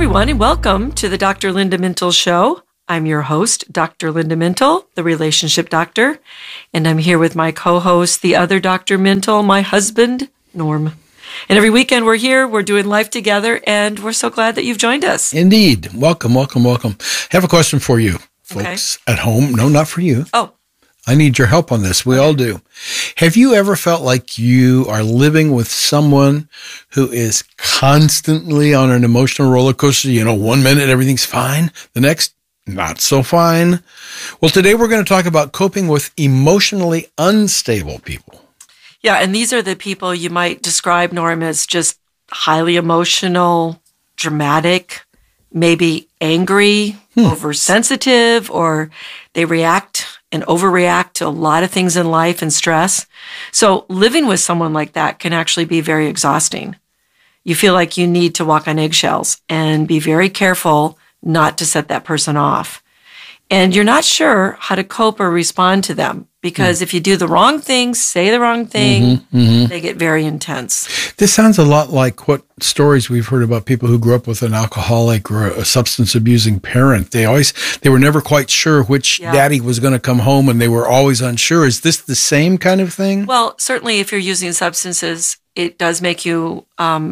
everyone, and welcome to the Dr. Linda Mintle Show. I'm your host, Dr. Linda Mintle, the relationship doctor, and I'm here with my co-host, the other Dr. Mintle, my husband, Norm. And every weekend we're here, we're doing life together, and we're so glad that you've joined us. Indeed. Welcome, welcome, welcome. I have a question for you, folks at home. No, not for you. Oh. I need your help on this. We all do. Have you ever felt like you are living with someone who is constantly on an emotional roller coaster? You know, 1 minute everything's fine, the next not so fine. Well, today we're going to talk about coping with emotionally unstable people. Yeah, and these are the people you might describe, Norm, as just highly emotional, dramatic, maybe angry, oversensitive, or they react and overreact to a lot of things in life and stress. So living with someone like that can actually be very exhausting. You feel like you need to walk on eggshells and be very careful not to set that person off. And you're not sure how to cope or respond to them because if you do the wrong thing, say the wrong thing, they get very intense. This sounds a lot like what stories we've heard about people who grew up with an alcoholic or a substance abusing parent. They were never quite sure which daddy was going to come home and they were always unsure. Is this the same kind of thing? Well, certainly if you're using substances, it does make you,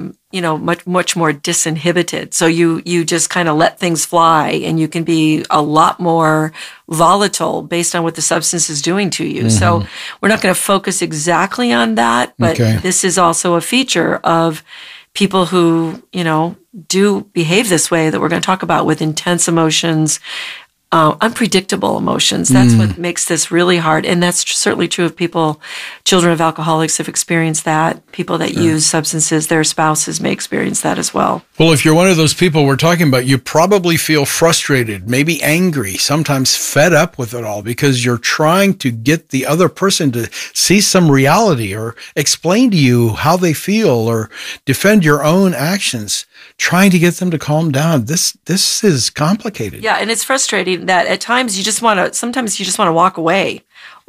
much more disinhibited. So you just kind of let things fly and you can be a lot more volatile based on what the substance is doing to you. So we're not going to focus exactly on that, but this is also a feature of people who, do behave this way that we're going to talk about with intense emotions, unpredictable emotions. That's what makes this really hard. And that's certainly true of children of alcoholics have experienced that. People that use substances, their spouses may experience that as well. Well, if you're one of those people we're talking about, you probably feel frustrated, maybe angry, sometimes fed up with it all because you're trying to get the other person to see some reality or explain to you how they feel or defend your own actions, trying to get them to calm down. This is complicated. Yeah, and it's frustrating that at times sometimes you just want to walk away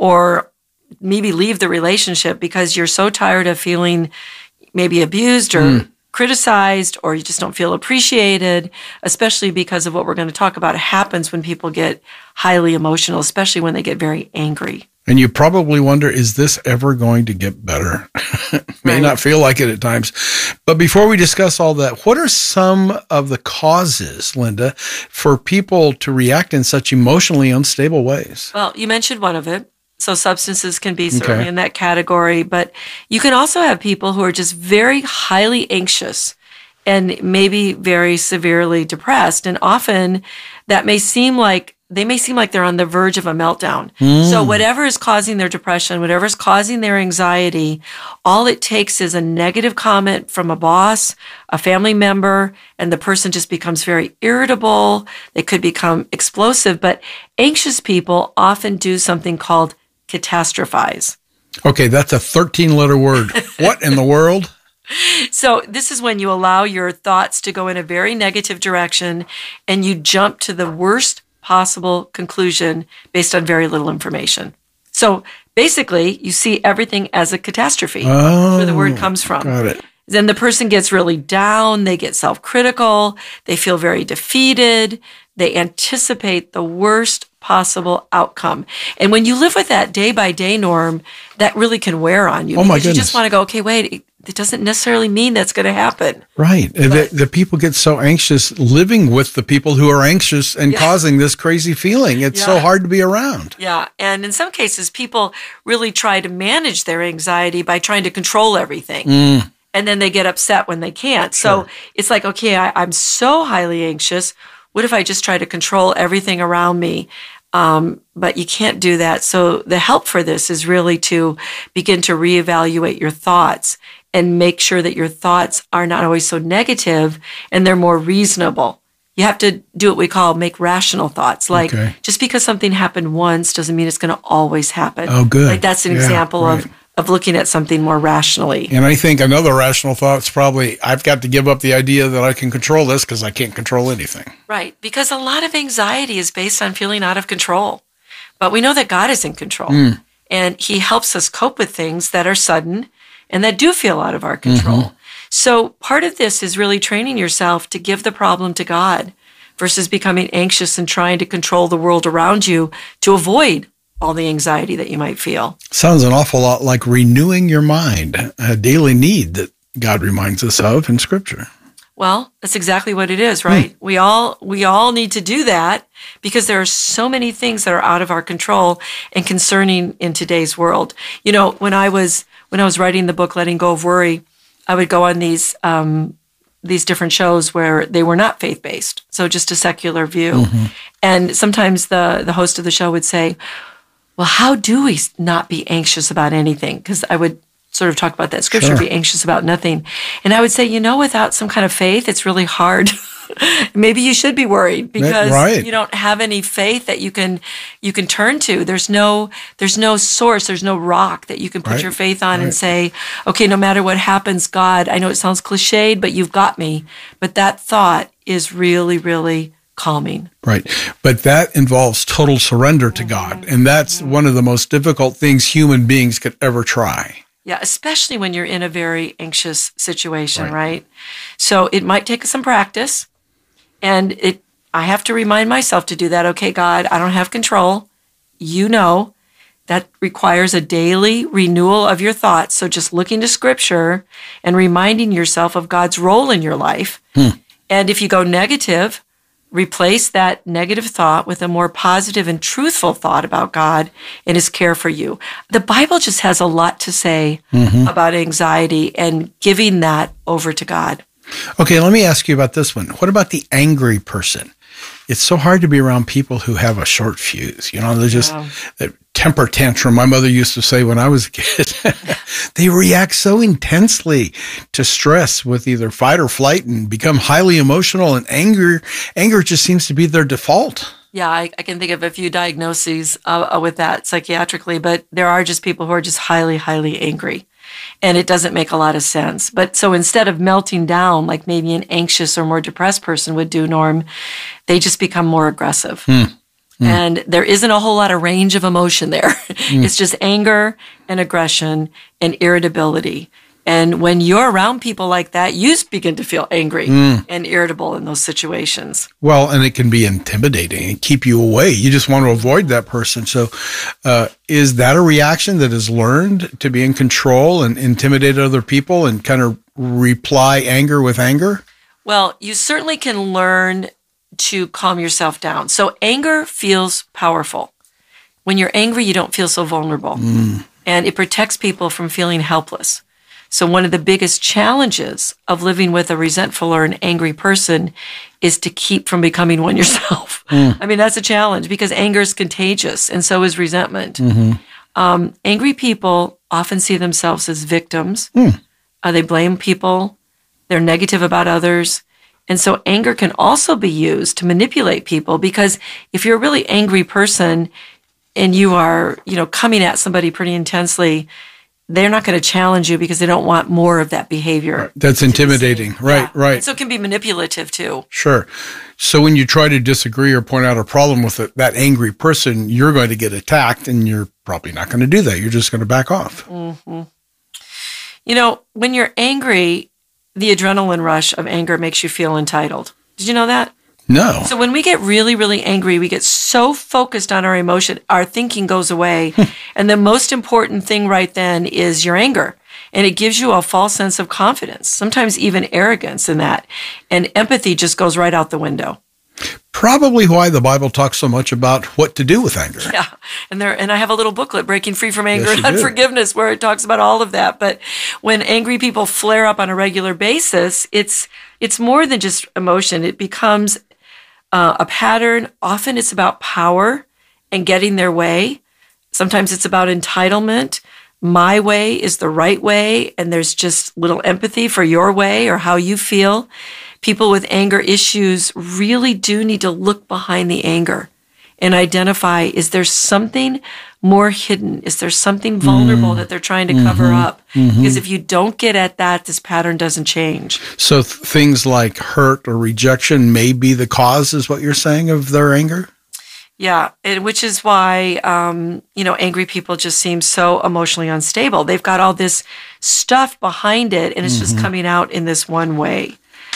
or maybe leave the relationship because you're so tired of feeling maybe abused or criticized, or you just don't feel appreciated, especially because of what we're going to talk about happens when people get highly emotional, especially when they get very angry. And you probably wonder, is this ever going to get better? May not feel like it at times. But before we discuss all that, what are some of the causes, Linda, for people to react in such emotionally unstable ways? Well, you mentioned one of it. So substances can be certainly in that category, but you can also have people who are just very highly anxious and maybe very severely depressed. And often that may seem like they're on the verge of a meltdown. So whatever is causing their depression, whatever is causing their anxiety, all it takes is a negative comment from a boss, a family member, and the person just becomes very irritable. They could become explosive, but anxious people often do something called catastrophize. Okay, that's a 13-letter word. What in the world? So this is when you allow your thoughts to go in a very negative direction and you jump to the worst possible conclusion based on very little information. So basically, you see everything as a catastrophe. That's where the word comes from. Got it. Then the person gets really down, they get self-critical, they feel very defeated, they anticipate the worst possible outcome. And when you live with that day by day, Norm, that really can wear on you. Oh my goodness. You just want to go, okay, wait, it doesn't necessarily mean that's going to happen. Right. The people get so anxious living with the people who are anxious and causing this crazy feeling. It's so hard to be around. Yeah. And in some cases, people really try to manage their anxiety by trying to control everything. And then they get upset when they can't. So it's like, okay, I'm so highly anxious. What if I just try to control everything around me? But you can't do that. So the help for this is really to begin to reevaluate your thoughts and make sure that your thoughts are not always so negative and they're more reasonable. You have to do what we call make rational thoughts. Like just because something happened once doesn't mean it's going to always happen. Oh, good. Like that's an example of looking at something more rationally. And I think another rational thought is probably, I've got to give up the idea that I can control this because I can't control anything. Right. Because a lot of anxiety is based on feeling out of control. But we know that God is in control. And he helps us cope with things that are sudden and that do feel out of our control. So part of this is really training yourself to give the problem to God versus becoming anxious and trying to control the world around you to avoid all the anxiety that you might feel. Sounds an awful lot like renewing your mind, a daily need that God reminds us of in Scripture. Well, that's exactly what it is, right? We all need to do that because there are so many things that are out of our control and concerning in today's world. You know, when I was writing the book Letting Go of Worry, I would go on these different shows where they were not faith-based, so just a secular view. And sometimes the host of the show would say, well, how do we not be anxious about anything? Because I would sort of talk about that scripture, be anxious about nothing. And I would say, without some kind of faith, it's really hard. Maybe you should be worried because you don't have any faith that you can turn to. There's no source, there's no rock that you can put your faith on and say, okay, no matter what happens, God, I know it sounds cliched, but you've got me. But that thought is really, really calming. Right. But that involves total surrender to God. And that's one of the most difficult things human beings could ever try. Yeah, especially when you're in a very anxious situation, right? So it might take some practice, and I have to remind myself to do that. Okay, God, I don't have control. That requires a daily renewal of your thoughts. So just looking to Scripture and reminding yourself of God's role in your life. And if you go negative, replace that negative thought with a more positive and truthful thought about God and His care for you. The Bible just has a lot to say about anxiety and giving that over to God. Okay, let me ask you about this one. What about the angry person? It's so hard to be around people who have a short fuse. They're just that temper tantrum. My mother used to say when I was a kid, they react so intensely to stress with either fight or flight and become highly emotional, and anger just seems to be their default. Yeah, I can think of a few diagnoses with that psychiatrically, but there are just people who are just highly, highly angry. And it doesn't make a lot of sense. But so instead of melting down like maybe an anxious or more depressed person would do, Norm, they just become more aggressive. And there isn't a whole lot of range of emotion there. It's just anger and aggression and irritability. And when you're around people like that, you begin to feel angry and irritable in those situations. Well, and it can be intimidating and keep you away. You just want to avoid that person. So is that a reaction that is learned to be in control and intimidate other people and kind of reply anger with anger? Well, you certainly can learn to calm yourself down. So anger feels powerful. When you're angry, you don't feel so vulnerable. And it protects people from feeling helpless. So one of the biggest challenges of living with a resentful or an angry person is to keep from becoming one yourself. I mean, that's a challenge because anger is contagious and so is resentment. Angry people often see themselves as victims. They blame people. They're negative about others. And so anger can also be used to manipulate people because if you're a really angry person and you are, coming at somebody pretty intensely, they're not going to challenge you because they don't want more of that behavior. That's intimidating. Right. And so it can be manipulative too. Sure. So when you try to disagree or point out a problem with that angry person, you're going to get attacked and you're probably not going to do that. You're just going to back off. When you're angry, the adrenaline rush of anger makes you feel entitled. Did you know that? No. So when we get really, really angry, we get so focused on our emotion, our thinking goes away. And the most important thing right then is your anger. And it gives you a false sense of confidence, sometimes even arrogance in that. And empathy just goes right out the window. Probably why the Bible talks so much about what to do with anger. Yeah. And I have a little booklet, Breaking Free from Anger Yes, and Unforgiveness, where it talks about all of that. But when angry people flare up on a regular basis, it's more than just emotion. It becomes a pattern. Often it's about power and getting their way. Sometimes it's about entitlement. My way is the right way, and there's just little empathy for your way or how you feel. People with anger issues really do need to look behind the anger and identify, is there something more hidden? Is there something vulnerable that they're trying to cover up? Because if you don't get at that, this pattern doesn't change. So things like hurt or rejection may be the cause, is what you're saying, of their anger? Yeah, which is why, angry people just seem so emotionally unstable. They've got all this stuff behind it, and it's just coming out in this one way.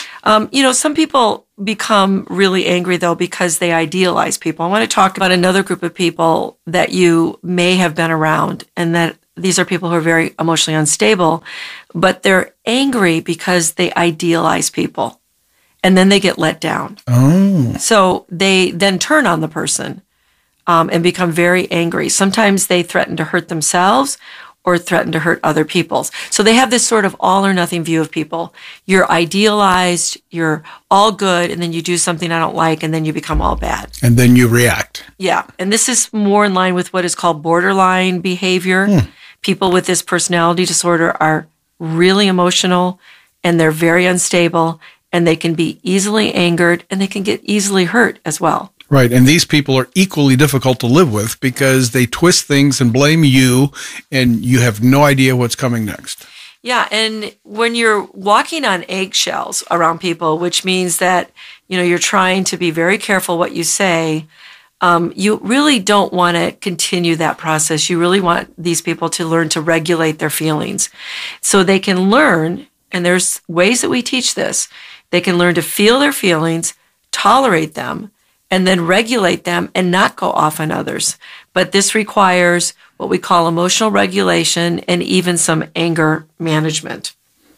Some people become really angry, though, because they idealize people. I want to talk about another group of people that you may have been around, and that these are people who are very emotionally unstable, but they're angry because they idealize people. And then they get let down. Oh. So they then turn on the person and become very angry. Sometimes they threaten to hurt themselves or threaten to hurt other people. So they have this sort of all or nothing view of people. You're idealized, you're all good, and then you do something I don't like, and then you become all bad. And then you react. Yeah. And this is more in line with what is called borderline behavior. People with this personality disorder are really emotional, and they're very unstable, and they can be easily angered, and they can get easily hurt as well. Right. And these people are equally difficult to live with because they twist things and blame you, and you have no idea what's coming next. Yeah. And when you're walking on eggshells around people, which means that, you're trying to be very careful what you say, you really don't want to continue that process. You really want these people to learn to regulate their feelings so they can learn, and there's ways that we teach this. They can learn to feel their feelings, tolerate them, and then regulate them and not go off on others. But this requires what we call emotional regulation and even some anger management.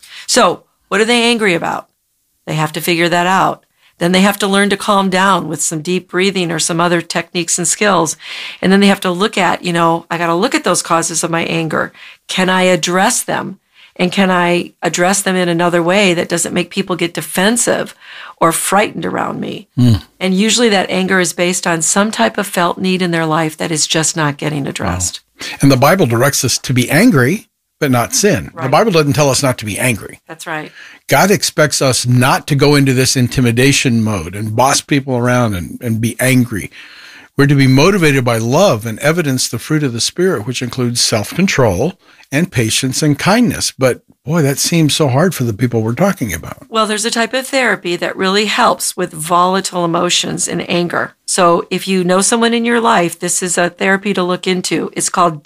So, what are they angry about? They have to figure that out. Then they have to learn to calm down with some deep breathing or some other techniques and skills. And then they have to look at, I got to look at those causes of my anger. Can I address them? And can I address them in another way that doesn't make people get defensive or frightened around me? And usually that anger is based on some type of felt need in their life that is just not getting addressed. Wow. And the Bible directs us to be angry, but not sin. Right. The Bible doesn't tell us not to be angry. That's right. God expects us not to go into this intimidation mode and boss people around and be angry. We're to be motivated by love and evidence the fruit of the Spirit, which includes self-control and patience and kindness. But boy, that seems so hard for the people we're talking about. Well, there's a type of therapy that really helps with volatile emotions and anger. So if you know someone in your life, this is a therapy to look into. It's called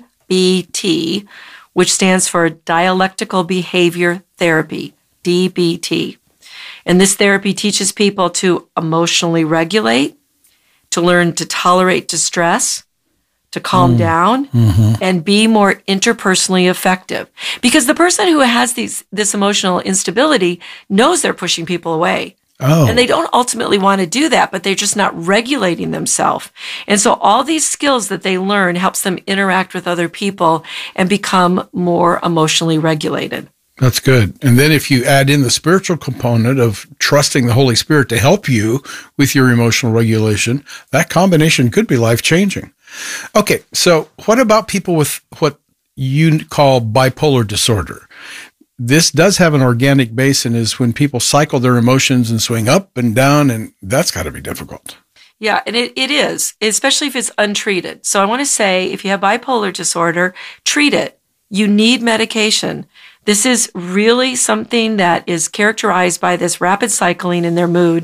DBT, which stands for Dialectical Behavior Therapy, DBT. And this therapy teaches people to emotionally regulate, to learn to tolerate distress, to calm down, and be more interpersonally effective. Because the person who has this emotional instability knows they're pushing people away. Oh. And they don't ultimately want to do that, but they're just not regulating themselves. And so all these skills that they learn helps them interact with other people and become more emotionally regulated. That's good. And then if you add in the spiritual component of trusting the Holy Spirit to help you with your emotional regulation, that combination could be life-changing. Okay, so what about people with what you call bipolar disorder? This does have an organic base and is when people cycle their emotions and swing up and down, and that's got to be difficult. Yeah, and it is, especially if it's untreated. So I want to say, if you have bipolar disorder, treat it. You need medication. This is really something that is characterized by this rapid cycling in their mood.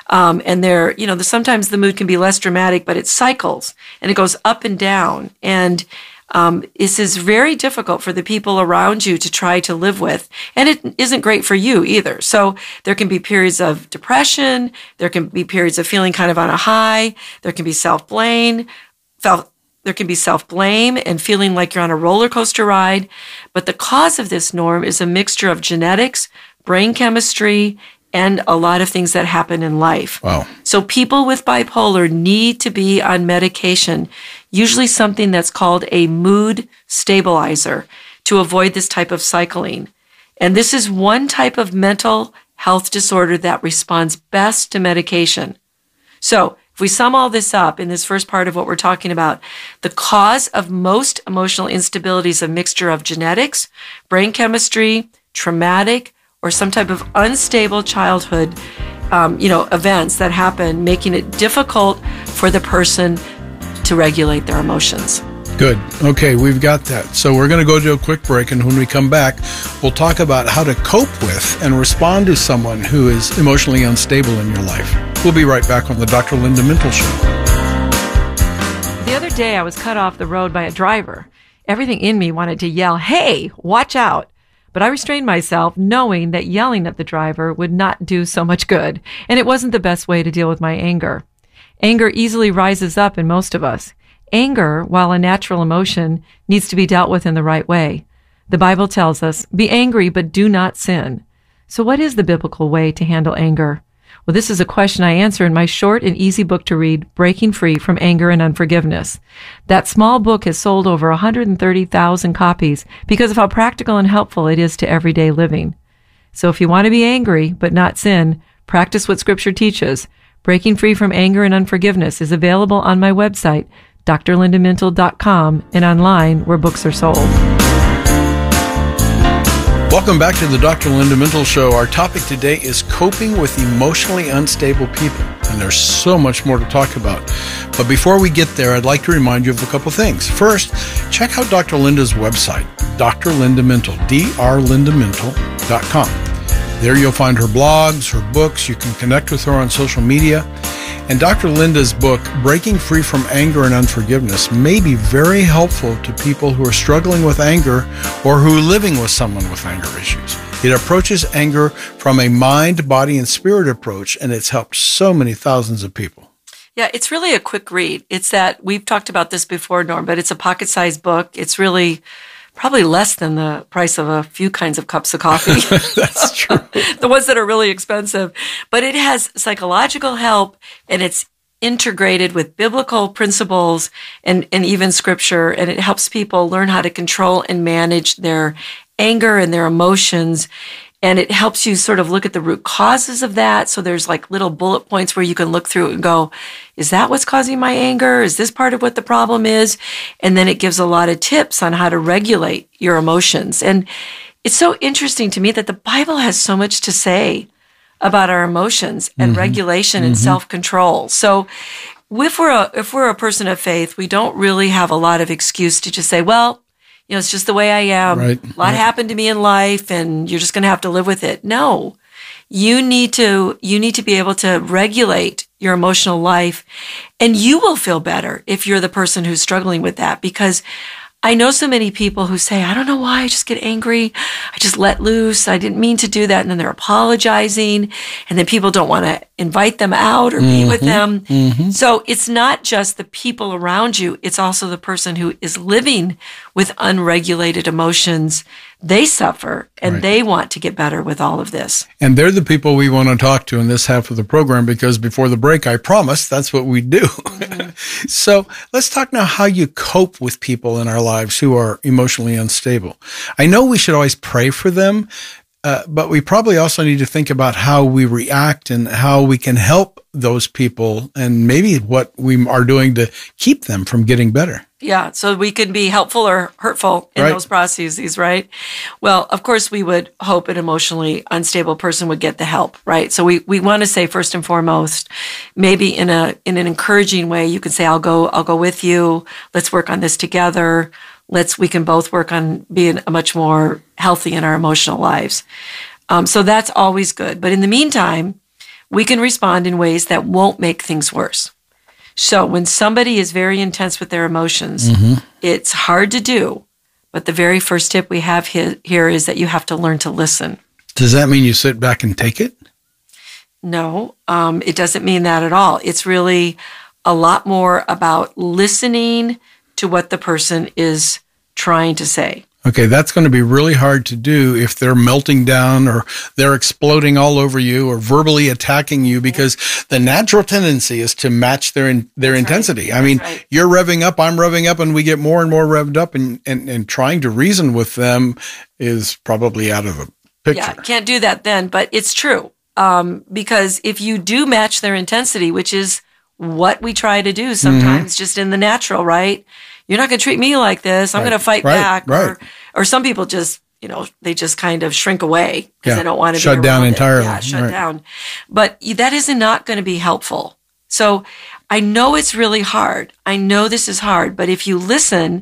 And sometimes the mood can be less dramatic, but it cycles and it goes up and down. And this is very difficult for the people around you to try to live with. And it isn't great for you either. So there can be periods of depression. There can be periods of feeling kind of on a high. There can be self-blame. There can be self-blame and feeling like you're on a roller coaster ride. But the cause of this, Norm, is a mixture of genetics, brain chemistry, and a lot of things that happen in life. Wow. So people with bipolar need to be on medication, usually something that's called a mood stabilizer, to avoid this type of cycling. And this is one type of mental health disorder that responds best to medication. So if we sum all this up in this first part of what we're talking about, the cause of most emotional instability is a mixture of genetics, brain chemistry, traumatic, or some type of unstable childhood, events that happen, making it difficult for the person to regulate their emotions. Good. Okay, we've got that. So we're going to go to a quick break, and when we come back, we'll talk about how to cope with and respond to someone who is emotionally unstable in your life. We'll be right back on the Dr. Linda Mintle Show. other day, I was cut off the road by a driver. Everything in me wanted to yell, "Hey, watch out!" But I restrained myself, knowing that yelling at the driver would not do so much good, and it wasn't the best way to deal with my anger. Anger easily rises up in most of us. Anger, while a natural emotion, needs to be dealt with in the right way. The Bible tells us, "Be angry, but do not sin." So what is the biblical way to handle anger? Well, this is a question I answer in my short and easy book to read, Breaking Free from Anger and Unforgiveness. That small book has sold over 130,000 copies because of how practical and helpful it is to everyday living. So if you want to be angry but not sin, practice what Scripture teaches. Breaking Free from Anger and Unforgiveness is available on my website, drlindamintle.com, and online where books are sold. Welcome back to the Dr. Linda Mintle Show. Our topic today is coping with emotionally unstable people. And there's so much more to talk about. But before we get there, I'd like to remind you of a couple things. First, check out Dr. Linda's website, Dr. Linda Mintle, drlindamintle.com. There you'll find her blogs, her books. You can connect with her on social media. And Dr. Linda's book, Breaking Free from Anger and Unforgiveness, may be very helpful to people who are struggling with anger or who are living with someone with anger issues. It approaches anger from a mind, body, and spirit approach, and it's helped so many thousands of people. Yeah, it's really a quick read. It's that, we've talked about this before, Norm, but it's a pocket-sized book. It's really probably less than the price of a few kinds of cups of coffee. That's true. The ones that are really expensive. But it has psychological help, and it's integrated with biblical principles and even Scripture, and it helps people learn how to control and manage their anger and their emotions. And it helps you sort of look at the root causes of that. So there's like little bullet points where you can look through it and go, is that what's causing my anger? Is this part of what the problem is? And then it gives a lot of tips on how to regulate your emotions. And it's so interesting to me that the Bible has so much to say about our emotions and regulation and self-control. So if we're a person of faith, we don't really have a lot of excuse to just say, well, you know, it's just the way I am. Right. A lot happened to me in life, and you're just going to have to live with it. No, you need to be able to regulate your emotional life, and you will feel better if you're the person who's struggling with that. Because I know so many people who say, I don't know why, I just get angry. I just let loose. I didn't mean to do that. And then they're apologizing. And then people don't want to invite them out or be with them. So it's not just the people around you. It's also the person who is living with unregulated emotions. They suffer, and they want to get better with all of this. And they're the people we want to talk to in this half of the program, because before the break, I promised that's what we do. So let's talk now how you cope with people in our lives who are emotionally unstable. I know we should always pray for them, but we probably also need to think about how we react and how we can help those people, and maybe what we are doing to keep them from getting better. Yeah, so we could be helpful or hurtful in those processes, right? Well, of course, we would hope an emotionally unstable person would get the help, right? So we want to say, first and foremost, maybe in an encouraging way, you can say, I'll go with you. Let's work on this together. We can both work on being much more healthy in our emotional lives. So that's always good. But in the meantime, we can respond in ways that won't make things worse. So when somebody is very intense with their emotions, it's hard to do. But the very first tip we have here is that you have to learn to listen. Does that mean you sit back and take it? No, it doesn't mean that at all. It's really a lot more about listening to what the person is trying to say. Okay, that's going to be really hard to do if they're melting down or they're exploding all over you or verbally attacking you, because the natural tendency is to match their intensity. I mean, you're revving up, I'm revving up, and we get more and more revved up, and trying to reason with them is probably out of the picture. Yeah, can't do that then, but it's true. Because if you do match their intensity, which is what we try to do sometimes just in the natural, right? You're not going to treat me like this. I'm going to fight back. Or some people just, they just kind of shrink away because they don't want to shut down entirely. Yeah, shut down. But that is not going to be helpful. So I know it's really hard. I know this is hard, but if you listen,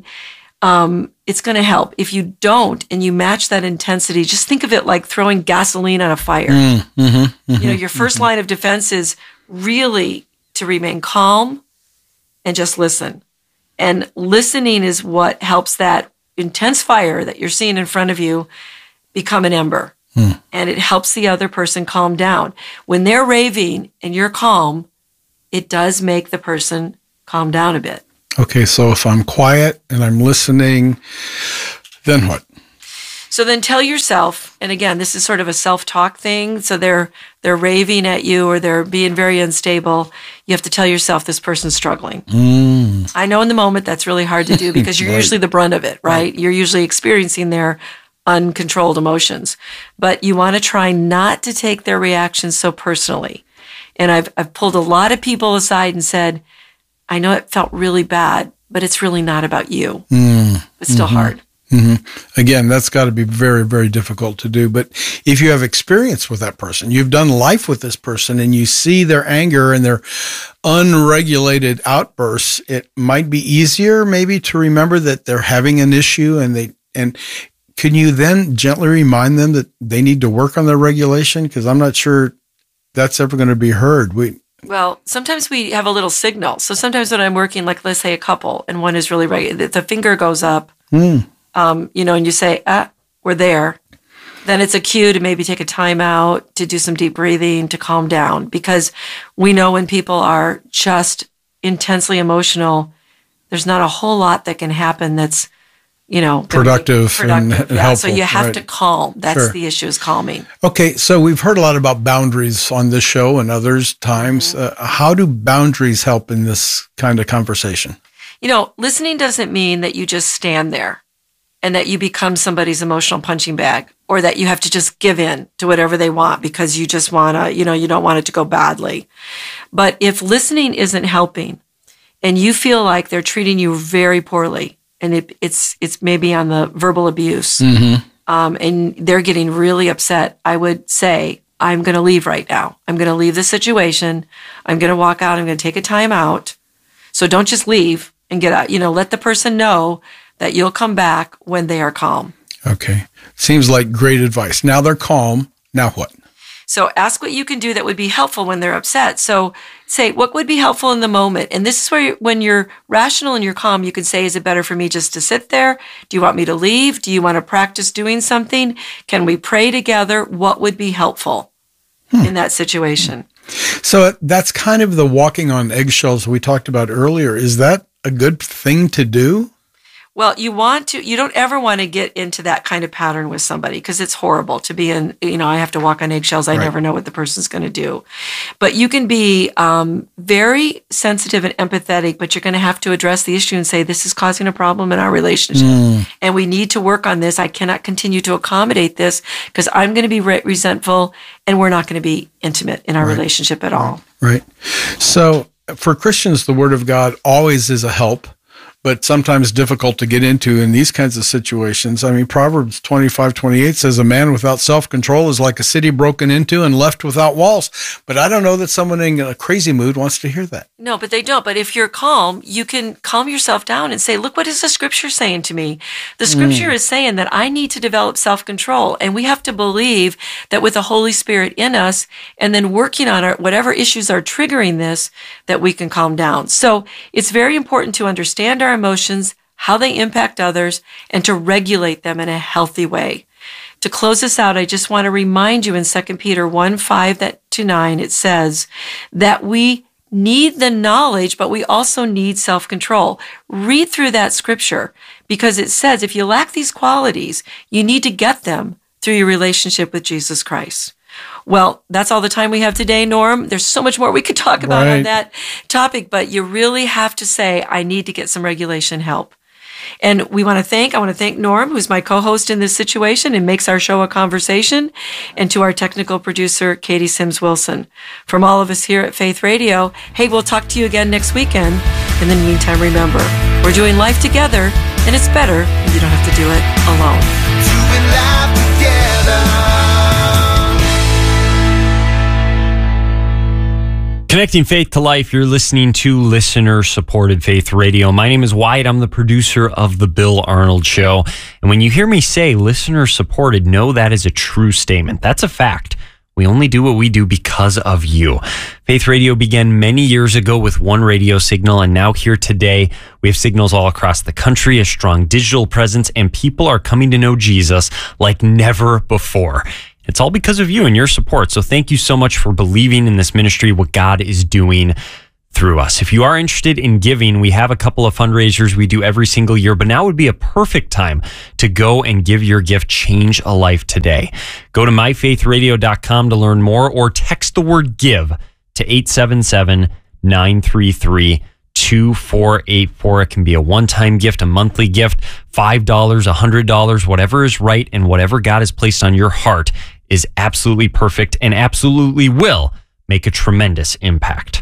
it's going to help. If you don't and you match that intensity, just think of it like throwing gasoline on a fire. Your first line of defense is really to remain calm and just listen. And listening is what helps that intense fire that you're seeing in front of you become an ember. And it helps the other person calm down. When they're raving and you're calm, it does make the person calm down a bit. Okay, so if I'm quiet and I'm listening, then what? So then tell yourself, and again, this is sort of a self-talk thing. So they're raving at you or they're being very unstable. You have to tell yourself this person's struggling. I know in the moment that's really hard to do because you're usually the brunt of it, right? You're usually experiencing their uncontrolled emotions. But you want to try not to take their reactions so personally. And I've pulled a lot of people aside and said, I know it felt really bad, but it's really not about you. It's still hard. Again, that's got to be very, very difficult to do. But if you have experience with that person, you've done life with this person, and you see their anger and their unregulated outbursts, it might be easier maybe to remember that they're having an issue, and can you then gently remind them that they need to work on their regulation? Because I'm not sure that's ever going to be heard. Well, sometimes we have a little signal. So sometimes when I'm working, like let's say a couple, and one is really the finger goes up, and you say, we're there. Then it's a cue to maybe take a time out, to do some deep breathing, to calm down. Because we know when people are just intensely emotional, there's not a whole lot that can happen that's productive and helpful. So you have to calm. That's the issue, is calming. Okay, so we've heard a lot about boundaries on this show and others times. How do boundaries help in this kind of conversation? Listening doesn't mean that you just stand there and that you become somebody's emotional punching bag, or that you have to just give in to whatever they want because you just want to, you don't want it to go badly. But if listening isn't helping and you feel like they're treating you very poorly, and it's maybe on the verbal abuse, and they're getting really upset, I would say, I'm going to leave right now. I'm going to leave the situation. I'm going to walk out. I'm going to take a time out. So don't just leave and get out. Let the person know that you'll come back when they are calm. Okay. Seems like great advice. Now they're calm. Now what? So ask what you can do that would be helpful when they're upset. So say, what would be helpful in the moment? And this is where, when you're rational and you're calm, you can say, is it better for me just to sit there? Do you want me to leave? Do you want to practice doing something? Can we pray together? What would be helpful in that situation? So that's kind of the walking on eggshells we talked about earlier. Is that a good thing to do? Well, you don't ever want to get into that kind of pattern with somebody, because it's horrible to be in, I have to walk on eggshells. I never know what the person's going to do. But you can be very sensitive and empathetic, but you're going to have to address the issue and say, this is causing a problem in our relationship. And we need to work on this. I cannot continue to accommodate this because I'm going to be resentful, and we're not going to be intimate in our relationship at all. Right. So for Christians, the Word of God always is a help, but sometimes difficult to get into in these kinds of situations. I mean, Proverbs 25:28 says, a man without self-control is like a city broken into and left without walls. But I don't know that someone in a crazy mood wants to hear that. No, but they don't. But if you're calm, you can calm yourself down and say, look, what is the scripture saying to me? The scripture is saying that I need to develop self-control. And we have to believe that with the Holy Spirit in us, and then working on whatever issues are triggering this, that we can calm down. So it's very important to understand our emotions, how they impact others, and to regulate them in a healthy way. To close this out, I just want to remind you in 2 Peter 1:5-9, it says that we need the knowledge, but we also need self-control. Read through that scripture, because it says if you lack these qualities, you need to get them through your relationship with Jesus Christ. Well, that's all the time we have today, Norm. There's so much more we could talk about on that topic, but you really have to say, I need to get some regulation help. And I want to thank Norm, who's my co-host in this situation and makes our show a conversation, and to our technical producer, Katie Sims Wilson. From all of us here at Faith Radio, hey, we'll talk to you again next weekend. In the meantime, remember, we're doing life together, and it's better if you don't have to do it alone. Doing life together. Connecting faith to life, you're listening to listener-supported Faith Radio. My name is Wyatt. I'm the producer of The Bill Arnold Show. And when you hear me say listener-supported, know that is a true statement. That's a fact. We only do what we do because of you. Faith Radio began many years ago with one radio signal, and now here today, we have signals all across the country, a strong digital presence, and people are coming to know Jesus like never before. It's all because of you and your support. So thank you so much for believing in this ministry, what God is doing through us. If you are interested in giving, we have a couple of fundraisers we do every single year, but now would be a perfect time to go and give your gift. Change a life today. Go to myfaithradio.com to learn more, or text the word give to 877-933-2484. It can be a one-time gift, a monthly gift, $5, $100, whatever is right, and whatever God has placed on your heart is absolutely perfect and absolutely will make a tremendous impact.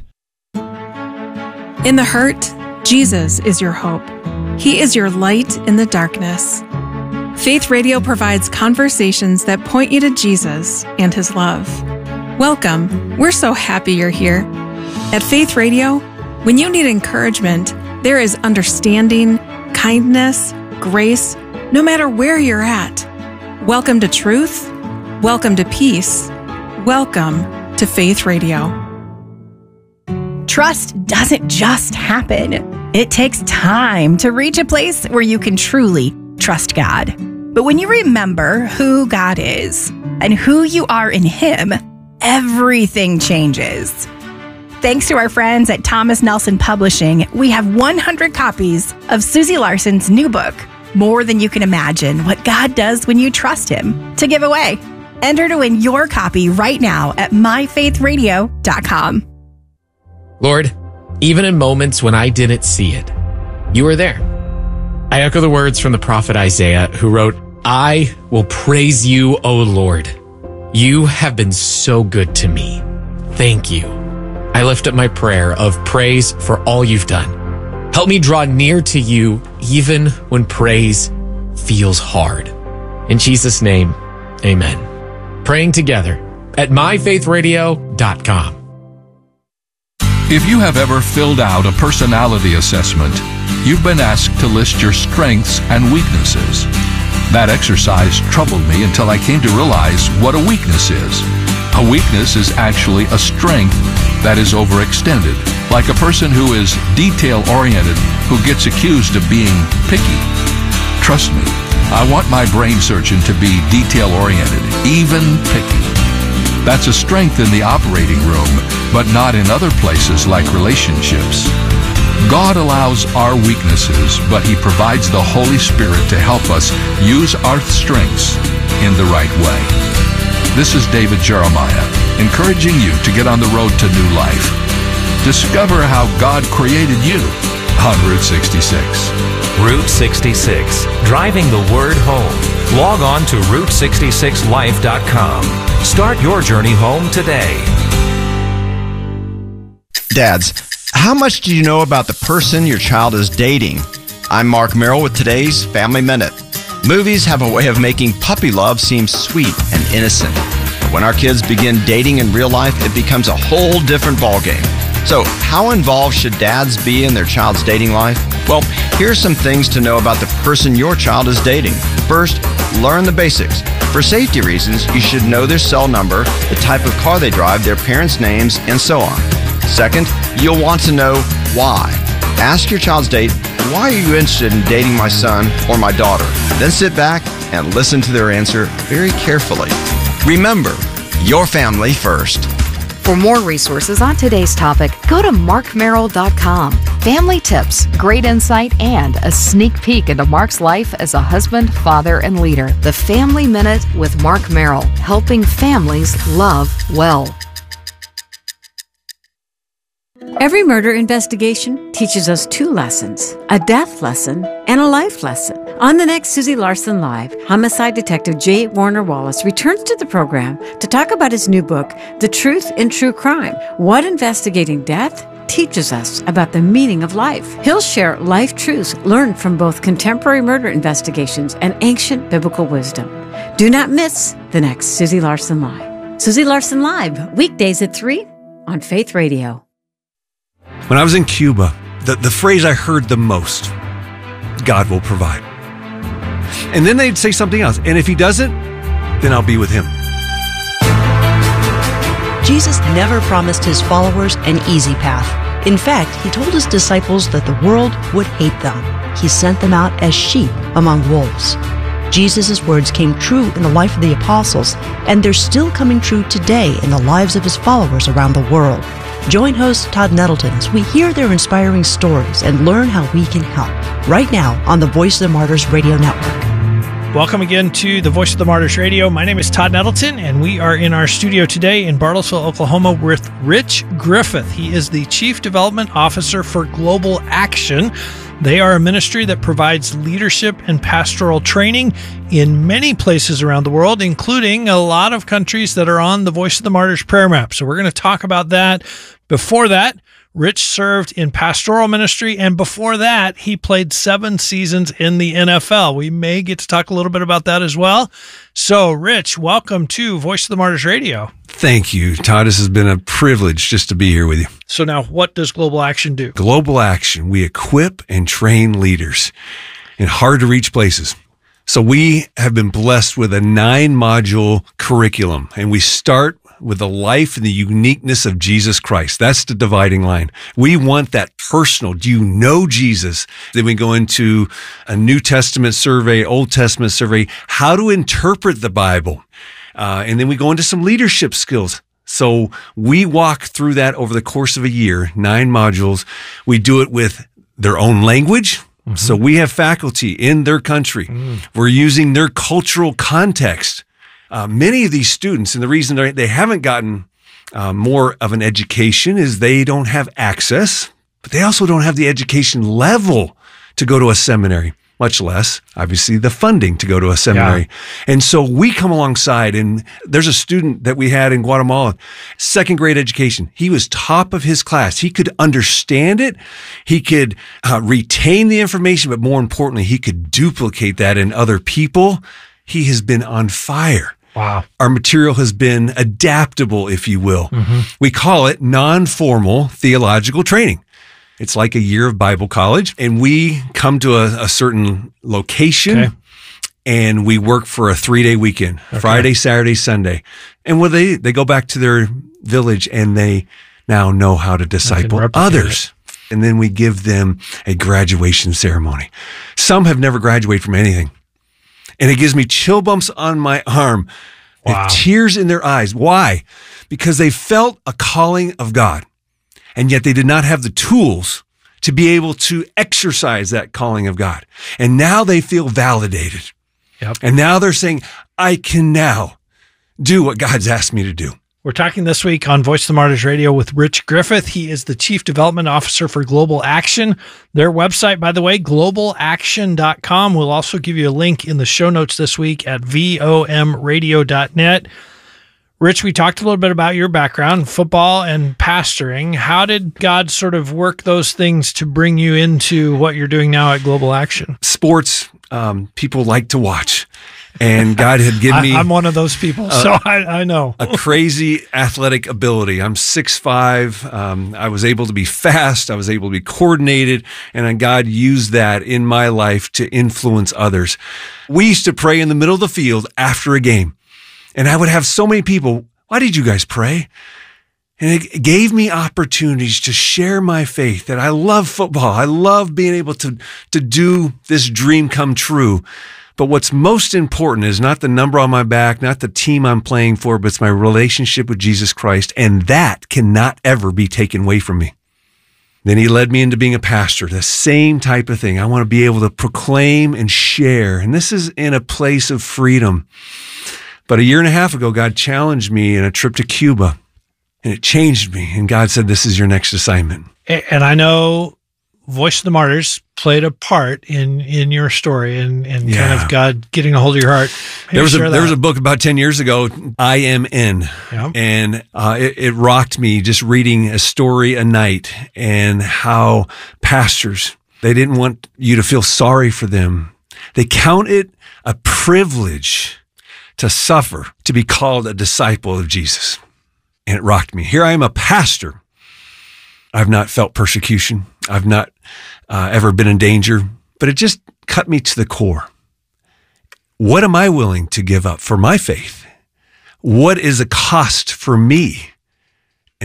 In the hurt, Jesus is your hope. He is your light in the darkness. Faith Radio provides conversations that point you to Jesus and His love. Welcome. We're so happy you're here. At Faith Radio, when you need encouragement, there is understanding, kindness, grace, no matter where you're at. Welcome to truth. Welcome to peace. Welcome to Faith Radio. Trust doesn't just happen. It takes time to reach a place where you can truly trust God. But when you remember who God is and who you are in Him, everything changes. Thanks to our friends at Thomas Nelson Publishing, we have 100 copies of Susie Larson's new book, More Than You Can Imagine, What God Does When You Trust Him, to give away. Enter to win your copy right now at myfaithradio.com. Lord, even in moments when I didn't see it, you were there. I echo the words from the prophet Isaiah, who wrote, I will praise you, O Lord. You have been so good to me. Thank you. I lift up my prayer of praise for all you've done. Help me draw near to you even when praise feels hard. In Jesus' name, amen. Praying together at myfaithradio.com. If you have ever filled out a personality assessment, you've been asked to list your strengths and weaknesses. That exercise troubled me until I came to realize what a weakness is. A weakness is actually a strength that is overextended, like a person who is detail-oriented who gets accused of being picky. Trust me, I want my brain surgeon to be detail-oriented, even picky. That's a strength in the operating room, but not in other places like relationships. God allows our weaknesses, but He provides the Holy Spirit to help us use our strengths in the right way. This is David Jeremiah, encouraging you to get on the road to new life. Discover how God created you on Route 66. Route 66, driving the word home. Log on to Route66Life.com. Start your journey home today. Dads, how much do you know about the person your child is dating? I'm Mark Merrill with today's Family Minute. Movies have a way of making puppy love seem sweet and innocent. But when our kids begin dating in real life, it becomes a whole different ballgame. So, how involved should dads be in their child's dating life? Well, here's some things to know about the person your child is dating. First, learn the basics. For safety reasons, you should know their cell number, the type of car they drive, their parents' names, and so on. Second, you'll want to know why. Ask your child's date, why are you interested in dating my son or my daughter? Then sit back and listen to their answer very carefully. Remember, your family first. For more resources on today's topic, go to markmerrill.com. Family tips, great insight, and a sneak peek into Mark's life as a husband, father, and leader. The Family Minute with Mark Merrill, helping families love well. Every murder investigation teaches us two lessons, a death lesson and a life lesson. On the next Susie Larson Live, homicide detective J. Warner Wallace returns to the program to talk about his new book, The Truth in True Crime, What Investigating Death Teaches Us About the Meaning of Life. He'll share life truths learned from both contemporary murder investigations and ancient biblical wisdom. Do not miss the next Susie Larson Live. Susie Larson Live, weekdays at 3 on Faith Radio. When I was in Cuba, the phrase I heard the most, God will provide. And then they'd say something else. And if He doesn't, then I'll be with Him. Jesus never promised his followers an easy path. In fact, he told his disciples that the world would hate them. He sent them out as sheep among wolves. Jesus' words came true in the life of the apostles, and they're still coming true today in the lives of his followers around the world. Join host Todd Nettleton as we hear their inspiring stories and learn how we can help. Right now on the Voice of the Martyrs Radio Network. Welcome again to the Voice of the Martyrs Radio. My name is Todd Nettleton, and we are in our studio today in Bartlesville, Oklahoma with Rich Griffith. He is the Chief Development Officer for Global Action. They are a ministry that provides leadership and pastoral training in many places around the world, including a lot of countries that are on the Voice of the Martyrs prayer map. So we're going to talk about that. Before that, Rich served in pastoral ministry, and before that, he played 7 seasons in the NFL. We may get to talk a little bit about that as well. So, Rich, welcome to Voice of the Martyrs Radio. Thank you, Todd. This has been a privilege just to be here with you. So now, what does Global Action do? Global Action, we equip and train leaders in hard-to-reach places. So we have been blessed with a 9-module curriculum, and we start with the life and the uniqueness of Jesus Christ. That's the dividing line. We want that personal. Do you know Jesus? Then we go into a New Testament survey, Old Testament survey, how to interpret the Bible. And then we go into some leadership skills. So we walk through that over the course of a year, 9 modules. We do it with their own language. Mm-hmm. So we have faculty in their country. We're using their cultural context. Many of these students, and the reason they haven't gotten more of an education is they don't have access, but they also don't have the education level to go to a seminary, much less, obviously, the funding to go to a seminary. Yeah. And so we come alongside, and there's a student that we had in Guatemala, 2nd grade education. He was top of his class. He could understand it. He could retain the information, but more importantly, he could duplicate that in other people. He has been on fire. Wow. Our material has been adaptable, if you will. Mm-hmm. We call it non-formal theological training. It's like a year of Bible college, and we come to a certain location, and we work for a 3-day weekend, Friday, Saturday, Sunday. And when they go back to their village, and they now know how to disciple others. And then we give them a graduation ceremony. Some have never graduated from anything. And it gives me chill bumps on my arm, and tears in their eyes. Why? Because they felt a calling of God, and yet they did not have the tools to be able to exercise that calling of God. And now they feel validated. Yep. And now they're saying, I can now do what God's asked me to do. We're talking this week on Voice of the Martyrs Radio with Rich Griffith. He is the Chief Development Officer for Global Action. Their website, by the way, globalaction.com. We'll also give you a link in the show notes this week at vomradio.net. Rich, we talked a little bit about your background, football and pastoring. How did God sort of work those things to bring you into what you're doing now at Global Action? Sports, people like to watch. And God had given me... I'm one of those people, so I know. A crazy athletic ability. I'm 6'5". I was able to be fast. I was able to be coordinated. And God used that in my life to influence others. We used to pray in the middle of the field after a game. And I would have so many people, why did you guys pray? And it gave me opportunities to share my faith, that I love football. I love being able to do this dream come true. But what's most important is not the number on my back, not the team I'm playing for, but it's my relationship with Jesus Christ. And that cannot ever be taken away from me. Then he led me into being a pastor, the same type of thing. I want to be able to proclaim and share. And this is in a place of freedom. But 1.5 years ago, God challenged me in a trip to Cuba, and it changed me. And God said, this is your next assignment. And I know Voice of the Martyrs played a part in your story and kind of God getting a hold of your heart. There was a book about 10 years ago, I Am In, and it rocked me just reading a story a night, and how pastors, they didn't want you to feel sorry for them. They count it a privilege to suffer, to be called a disciple of Jesus. And it rocked me. Here I am, a pastor. I've not felt persecution. I've not ever been in danger, but it just cut me to the core. What am I willing to give up for my faith? What is a cost for me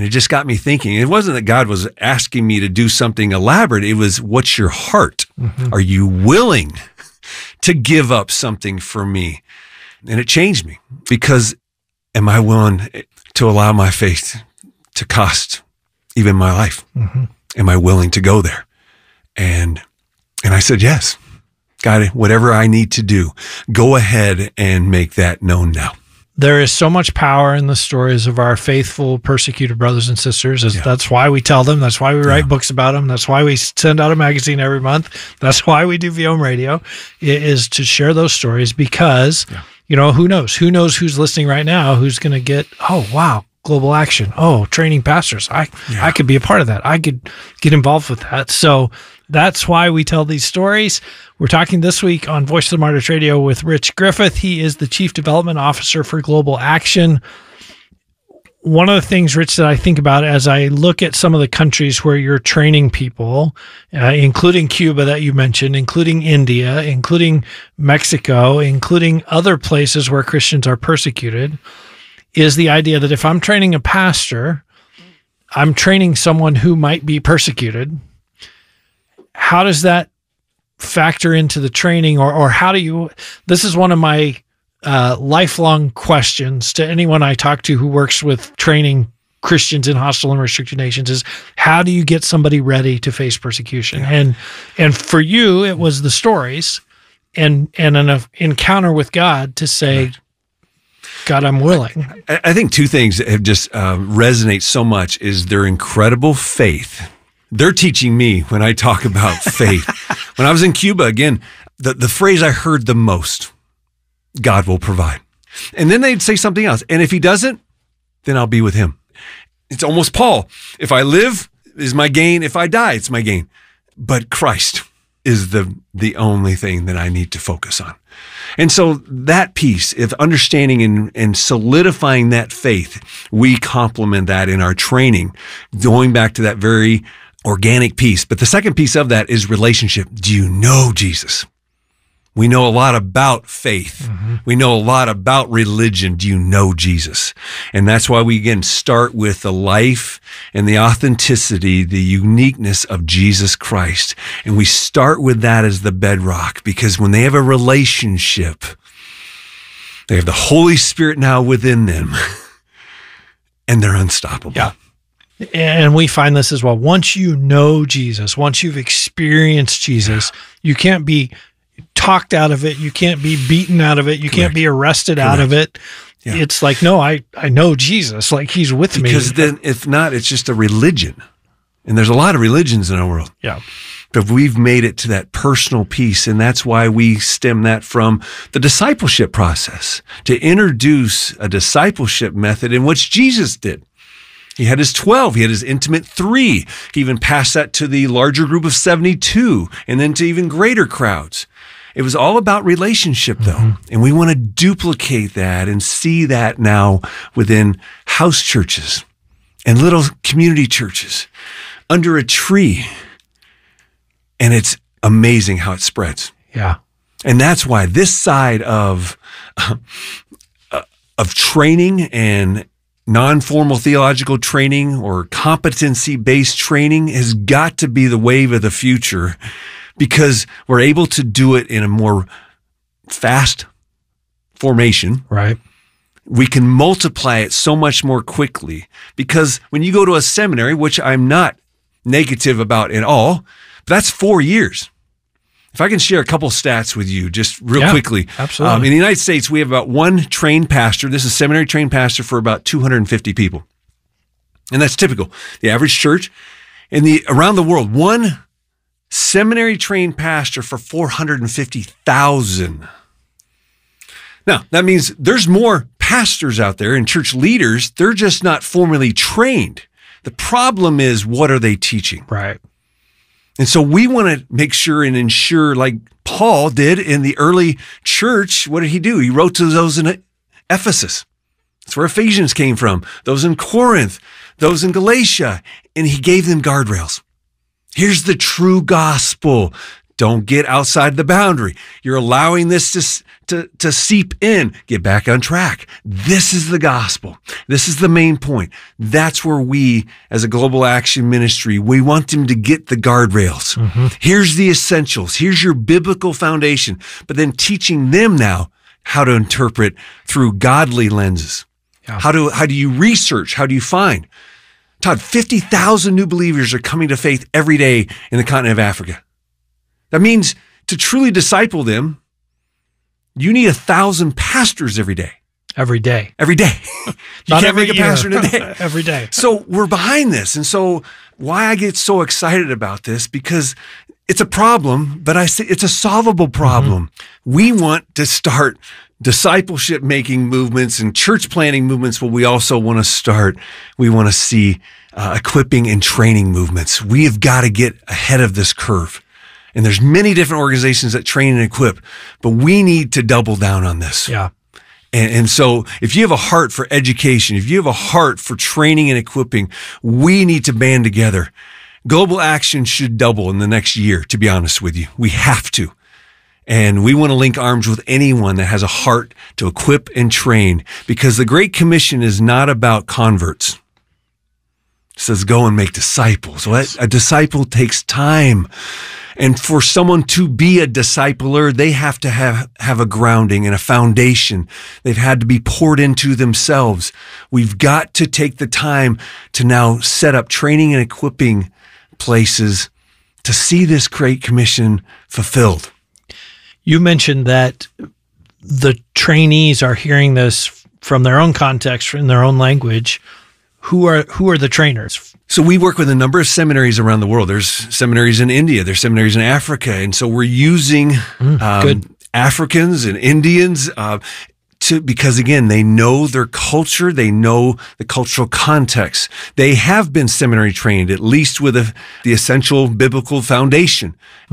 it just got me thinking. It wasn't that God was asking me to do something elaborate. It was, what's your heart? Mm-hmm. Are you willing to give up something for me? And it changed me, because am I willing to allow my faith to cost even my life? Mm-hmm. Am I willing to go there? And I said, yes, God, whatever I need to do, go ahead and make that known now. There is so much power in the stories of our faithful, persecuted brothers and sisters. That's why we tell them. That's why we write books about them. That's why we send out a magazine every month. That's why we do VOM Radio, is to share those stories, because, who knows? Who knows who's listening right now who's going to get, oh, wow, Global Action. Oh, training pastors. I could be a part of that. I could get involved with that. So that's why we tell these stories. We're talking this week on Voice of the Martyrs Radio with Rich Griffith. He is the Chief Development Officer for Global Action. One of the things, Rich, that I think about as I look at some of the countries where you're training people, including Cuba that you mentioned, including India, including Mexico, including other places where Christians are persecuted, is the idea that if I'm training a pastor, I'm training someone who might be persecuted. How does that factor into the training, or how do you, this is one of my lifelong questions to anyone I talk to who works with training Christians in hostile and restricted nations, is how do you get somebody ready to face persecution? And for you, it was the stories and an encounter with God to say, God, I'm willing. I think two things that have just resonate so much is their incredible faith. They're teaching me when I talk about faith. When I was in Cuba, again, the phrase I heard the most, God will provide. And then they'd say something else. And if he doesn't, then I'll be with him. It's almost Paul. If I live, is my gain. If I die, it's my gain. But Christ is the only thing that I need to focus on. And so that piece of understanding and solidifying that faith, we complement that in our training, going back to that very organic piece. But the second piece of that is relationship. Do you know Jesus? We know a lot about faith. Mm-hmm. We know a lot about religion. Do you know Jesus? And that's why we, again, start with the life and the authenticity, the uniqueness of Jesus Christ. And we start with that as the bedrock, because when they have a relationship, they have the Holy Spirit now within them, and they're unstoppable. Yeah. And we find this as well. Once you know Jesus, once you've experienced Jesus, you can't be talked out of it. You can't be beaten out of it. You can't be arrested out of it. Yeah. It's like, no, I know Jesus. Like, he's with me. Because then if not, it's just a religion. And there's a lot of religions in our world. Yeah. But we've made it to that personal piece. And that's why we stem that from the discipleship process, to introduce a discipleship method in which Jesus did. He had his 12. He had his intimate 3. He even passed that to the larger group of 72, and then to even greater crowds. It was all about relationship, though. Mm-hmm. And we want to duplicate that and see that now within house churches and little community churches under a tree. And it's amazing how it spreads. Yeah. And that's why this side of training and non-formal theological training or competency-based training has got to be the wave of the future, because we're able to do it in a more fast formation. Right. We can multiply it so much more quickly, because when you go to a seminary, which I'm not negative about at all, that's 4 years. If I can share a couple stats with you just real quickly. Absolutely. In the United States, we have about one trained pastor. This is a seminary trained pastor for about 250 people. And that's typical. The average church around the world, one seminary trained pastor for 450,000. Now, that means there's more pastors out there and church leaders. They're just not formally trained. The problem is, what are they teaching? Right. And so we want to make sure and ensure, like Paul did in the early church. What did he do? He wrote to those in Ephesus. That's where Ephesians came from. Those in Corinth, those in Galatia. And he gave them guardrails. Here's the true gospel. Don't get outside the boundary. You're allowing this to seep in. Get back on track. This is the gospel. This is the main point. That's where we, as a Global Action Ministry, we want them to get the guardrails. Here's the essentials. Here's your biblical foundation. But then teaching them now how to interpret through godly lenses. Yeah. How do you research? How do you find? Todd, 50,000 new believers are coming to faith every day in the continent of Africa. That means to truly disciple them, you need 1,000 pastors every day. Every day. Every day. You Not can't every make a year. pastor in a day. Every day. So we're behind this. And so why I get so excited about this, because it's a problem, but I say it's a solvable problem. We want to start discipleship making movements and church planting movements, but we also want to see equipping and training movements. We have got to get ahead of this curve. And there's many different organizations that train and equip, but we need to double down on this. Yeah. And so if you have a heart for education, if you have a heart for training and equipping, we need to band together. Global Action should double in the next year, to be honest with you. We have to. And we want to link arms with anyone that has a heart to equip and train, because the Great Commission is not about converts. It says, go and make disciples. Well, a disciple takes time. And for someone to be a discipler, they have to have a grounding and a foundation. They've had to be poured into themselves. We've got to take the time to now set up training and equipping places to see this Great Commission fulfilled. You mentioned that the trainees are hearing this from their own context, in their own language. Who are the trainers? So we work with a number of seminaries around the world. There's seminaries in India, there's seminaries in Africa. And so we're using Africans and Indians because again, they know their culture, they know the cultural context. They have been seminary trained, at least with the essential biblical foundation.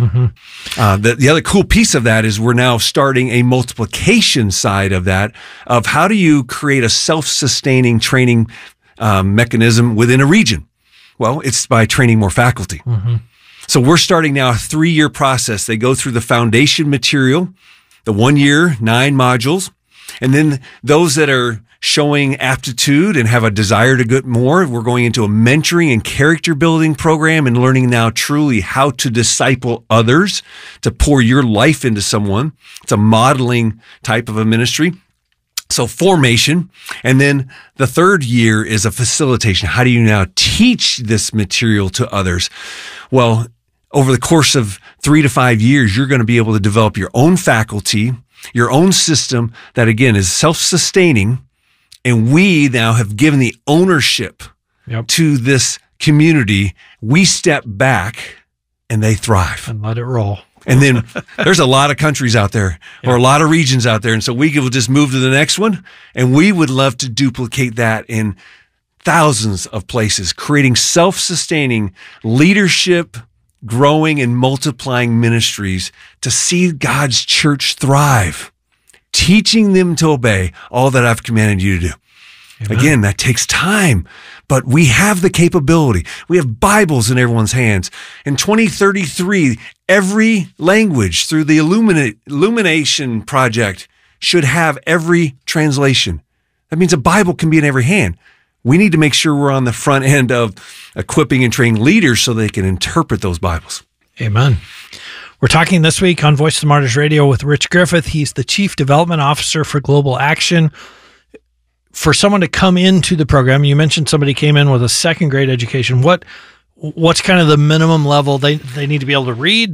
The other cool piece of that is we're now starting a multiplication side of that, of how do you create a self-sustaining training mechanism within a region? Well, it's by training more faculty. So we're starting now a 3-year process. They go through the foundation material, the 1 year, 9 modules. And then those that are showing aptitude and have a desire to get more, we're going into a mentoring and character building program and learning now truly how to disciple others, to pour your life into someone. It's a modeling type of a ministry. So formation. And then the 3rd year is a facilitation. How do you now teach this material to others? Well, over the course of 3 to 5 years, you're going to be able to develop your own faculty, your own system that, again, is self-sustaining. And we now have given the ownership to this community. We step back and they thrive. And let it roll. And then there's a lot of countries out there or a lot of regions out there. And so we will just move to the next one. And we would love to duplicate that in thousands of places, creating self-sustaining leadership, growing and multiplying ministries to see God's church thrive, teaching them to obey all that I've commanded you to do. Amen. Again, that takes time, but we have the capability. We have Bibles in everyone's hands. In 2033, every language through the Illumination Project should have every translation. That means a Bible can be in every hand. We need to make sure we're on the front end of equipping and training leaders so they can interpret those Bibles. Amen. We're talking this week on Voice of the Martyrs Radio with Rich Griffith. He's the Chief Development Officer for Global Action. For someone to come into the program, you mentioned somebody came in with a 2nd grade education. What's kind of the minimum level they need to be able to read?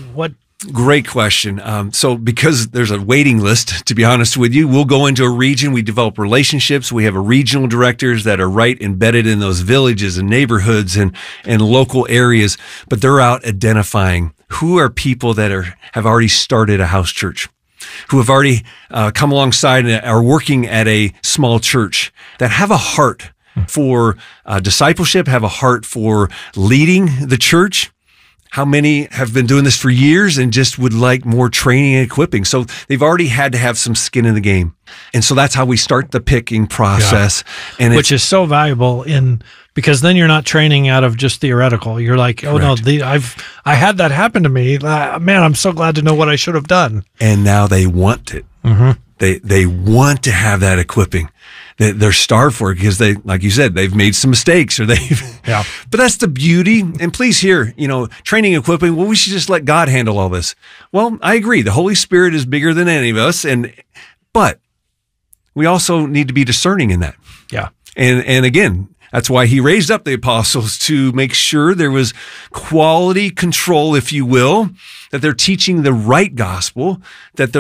Great question. So because there's a waiting list, to be honest with you, we'll go into a region. We develop relationships. We have regional directors that are right embedded in those villages and neighborhoods and local areas, but they're out identifying who are people that have already started a house church, who have already come alongside and are working at a small church, that have a heart for discipleship, have a heart for leading the church. How many have been doing this for years and just would like more training and equipping? So they've already had to have some skin in the game. And so that's how we start the picking process. And which is so valuable in Because then you're not training out of just theoretical. You're like, oh Correct. no, I had that happen to me. Man, I'm so glad to know what I should have done. And now they want it. Mm-hmm. They want to have that equipping. They're starved for it because they, like you said, they've made some mistakes or Yeah. But that's the beauty. And please hear, training, equipping, well, we should just let God handle all this. Well, I agree. The Holy Spirit is bigger than any of us. But we also need to be discerning in that. Yeah. And again, that's why he raised up the apostles to make sure there was quality control, if you will, that they're teaching the right gospel, that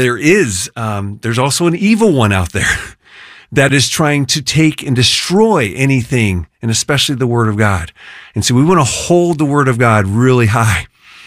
there's also an evil one out there that is trying to take and destroy anything, and especially the Word of God. And so we want to hold the Word of God really high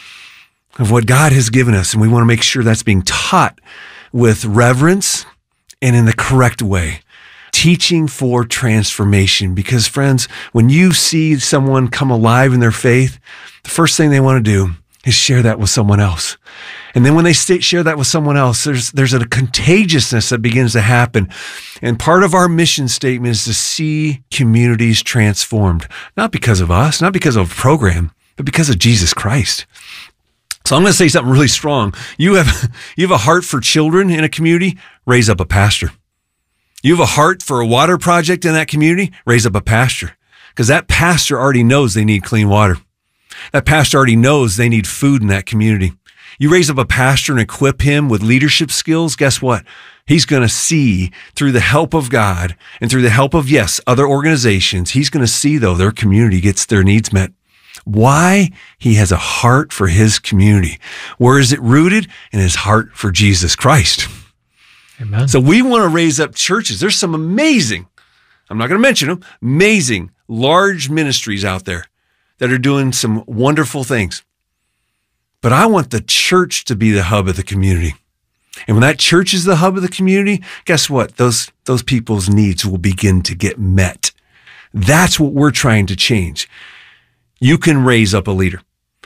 of what God has given us, and we want to make sure that's being taught with reverence and in the correct way. Teaching for transformation. Because friends, when you see someone come alive in their faith, the first thing they want to do is share that with someone else. And then when they share that with someone else, there's a contagiousness that begins to happen. And part of our mission statement is to see communities transformed, not because of us, not because of a program, but because of Jesus Christ. So I'm going to say something really strong. You have a heart for children in a community, raise up a pastor. You have a heart for a water project in that community, raise up a pastor. Because that pastor already knows they need clean water. That pastor already knows they need food in that community. You raise up a pastor and equip him with leadership skills, guess what? He's going to see through the help of God and through the help of, yes, other organizations, he's going to see, though, their community gets their needs met. Why? He has a heart for his community. Where is it rooted? In his heart for Jesus Christ. Amen. So we want to raise up churches. There's some amazing, I'm not going to mention them, amazing large ministries out there that are doing some wonderful things. But I want the church to be the hub of the community. And when that church is the hub of the community, guess what? Those people's needs will begin to get met. That's what we're trying to change. You can raise up a leader.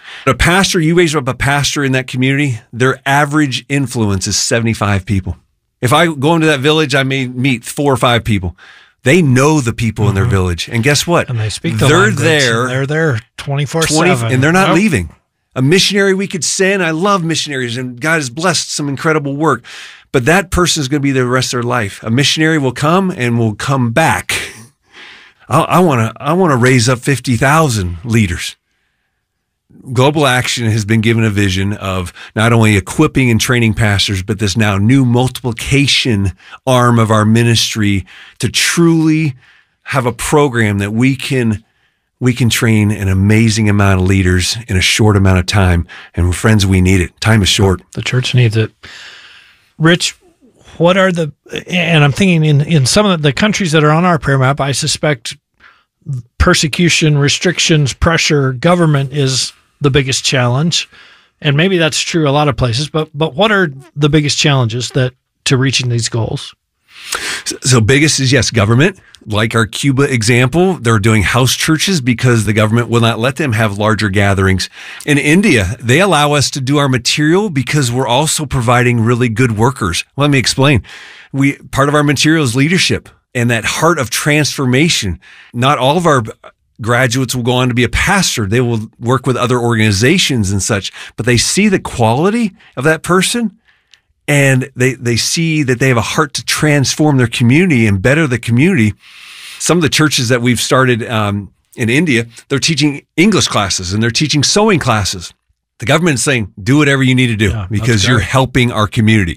You raise up a pastor in that community, their average influence is 75 people. If I go into that village, I may meet 4 or 5 people. They know the people in their village. And guess what? And they speak the they're language. There. They're there 24/7. And they're not leaving. A missionary we could send. I love missionaries, and God has blessed some incredible work. But that person is going to be there the rest of their life. A missionary will come and will come back. I want to raise up 50,000 leaders. Global Action has been given a vision of not only equipping and training pastors, but this now new multiplication arm of our ministry to truly have a program that we can train an amazing amount of leaders in a short amount of time. And friends, we need it. Time is short. The church needs it. Rich, what are and I'm thinking in some of the countries that are on our prayer map, I suspect persecution, restrictions, pressure, government is the biggest challenge. And maybe that's true a lot of places, but what are the biggest challenges to reaching these goals? So biggest is, yes, government. Like our Cuba example, they're doing house churches because the government will not let them have larger gatherings. In India, they allow us to do our material because we're also providing really good workers. Let me explain. Part of our material is leadership and that heart of transformation. Not all of our graduates will go on to be a pastor. They will work with other organizations and such, but they see the quality of that person. And they see that they have a heart to transform their community and better the community. Some of the churches that we've started in India, they're teaching English classes and they're teaching sewing classes. The government's saying, do whatever you need to do because you're helping our community.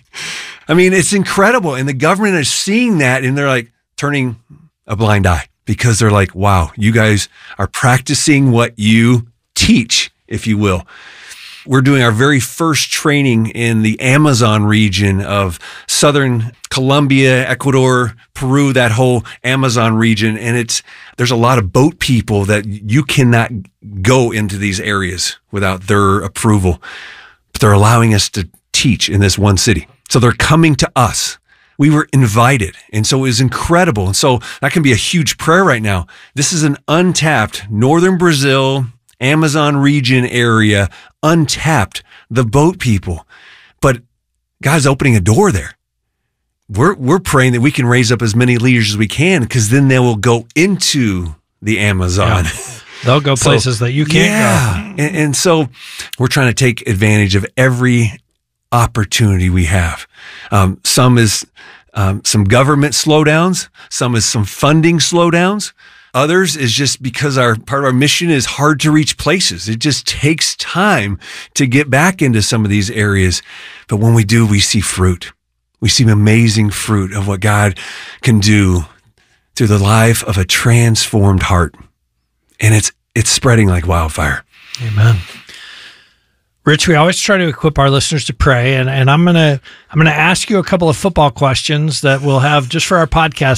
I mean, it's incredible. And the government is seeing that and they're like turning a blind eye because they're like, wow, you guys are practicing what you teach, if you will. We're doing our very first training in the Amazon region of southern Colombia, Ecuador, Peru, that whole Amazon region. And there's a lot of boat people that you cannot go into these areas without their approval. But they're allowing us to teach in this one city. So they're coming to us. We were invited. And so it was incredible. And so that can be a huge prayer right now. This is an untapped northern Brazil, Amazon region area, untapped, the boat people. But God's opening a door there. We're praying that we can raise up as many leaders as we can because then they will go into the Amazon. Yeah. They'll go places that you can't go. And so we're trying to take advantage of every opportunity we have. Some is some government slowdowns. Some is some funding slowdowns. Others is just because part of our mission is hard to reach places. It just takes time to get back into some of these areas. But when we do, we see fruit. We see amazing fruit of what God can do through the life of a transformed heart. And it's spreading like wildfire. Amen. Rich, we always try to equip our listeners to pray, and I'm gonna ask you a couple of football questions that we'll have just for our podcast